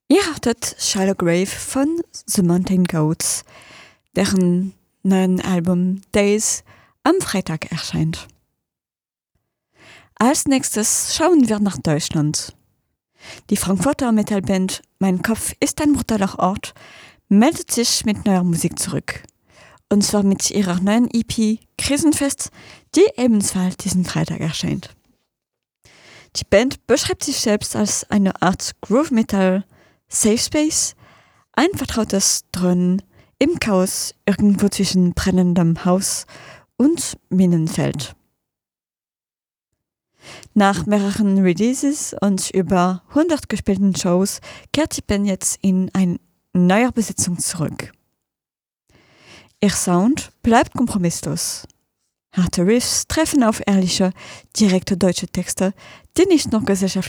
Ihr hörtet Shallow Grave von The Mountain Goats, deren neuen Album Days am Freitag erscheint. Als nächstes schauen wir nach Deutschland. Die Frankfurter Metalband Mein Kopf ist ein brutaler Ort meldet sich mit neuer Musik zurück. Und zwar mit ihrer neuen EP Krisenfest, die ebenfalls diesen Freitag erscheint. Die Band beschreibt sich selbst als eine Art Groove Metal Safe Space, ein vertrautes Dröhnen im Chaos irgendwo zwischen brennendem Haus und Minenfeld. Nach mehreren Releases und über 100 gespielten Shows kehrt die Band jetzt in eine neue Besetzung zurück. Ihr Sound bleibt kompromisslos. Harte Riffs treffen auf ehrliche, direkte deutsche Texte, die nicht nur gesellschaftliche